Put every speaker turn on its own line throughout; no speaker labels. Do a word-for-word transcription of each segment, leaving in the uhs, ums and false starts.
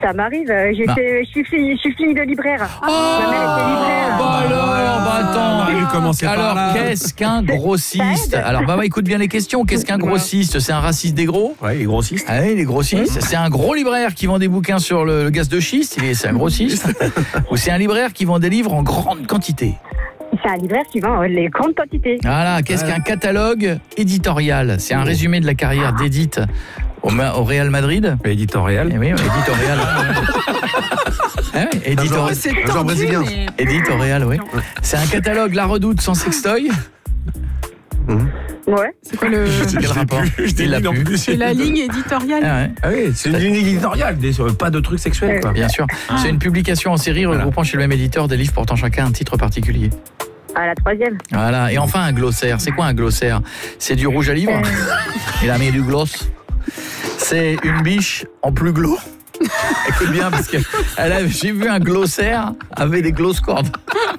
Ça m'arrive, euh, j'ai
Bah.
fait- je suis fille, je suis fille de libraire.
Oh,
Ma mère était libraire.
bah alors, bah attends.
Il commençait par
Alors,
là.
qu'est-ce qu'un grossiste?
Ça aide.
Alors, bah, bah, écoute bien les questions. Qu'est-ce qu'un grossiste? C'est un raciste des gros?
Ouais, les grossistes.
Ah oui, les grossistes. C'est un gros libraire qui vend des bouquins sur le, le gaz de schiste, il est- c'est un grossiste. Ou c'est un libraire qui vend des livres en grande quantité?
C'est un libraire qui vend euh, les grandes quantités.
Voilà, qu'est-ce qu'un catalogue éditorial? C'est un résumé de la carrière d'Edith au, Ma- au Real Madrid.
Éditorial.
Eh oui, éditorial. Ah ouais, éditor-
C'est
Un genre
tendu,
brésilien.
mais...
éditorial, oui. C'est un catalogue La Redoute sans sextoy.
Ouais.
C'est quoi le...
Quel rapport?
Je t'ai
Il l'a
lu non
plus.
plus.
C'est la ligne éditoriale.
Ah ouais.
Ah oui, c'est une ligne éditoriale, des- pas de trucs sexuels. Quoi.
Bien sûr. C'est une publication en série regroupant chez le même éditeur des livres portant chacun un titre particulier.
À la troisième.
Voilà. Et enfin, un glossaire. C'est quoi un glossaire? C'est du rouge à livre. Il a mis du gloss. C'est une biche en plus glos. Écoute bien, parce que elle a- j'ai vu un glossaire avec des gloss cordes.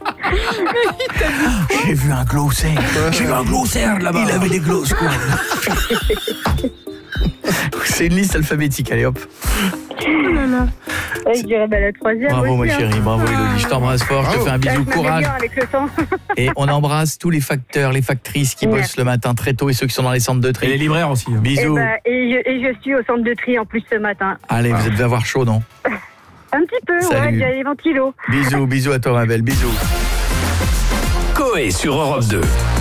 J'ai vu un glossaire. J'ai vu un glossaire là-bas. Il avait des gloss cordes. C'est une liste alphabétique, allez hop.
Oh là là.
Ouais, je dirais bah, la troisième.
Bravo ma
aussi, hein.
chérie, bravo Elodie, je t'embrasse fort, je te fais un
Ah,
bisou,
je m'amène
courage.
bien avec le temps.
Et on embrasse tous les facteurs, les factrices qui
Ouais.
bossent le matin très tôt et ceux qui sont dans les centres de
Et les
tri.
libraires aussi. hein.
Et,
Bisous.
bah, et, je, et je suis au centre de tri en plus ce matin.
Allez, vous devez avoir chaud, non?
Un petit peu,
Salut.
ouais, j'ai les ventilos.
Bisous, bisous à toi ma belle, bisous.
Coé sur Europe deux.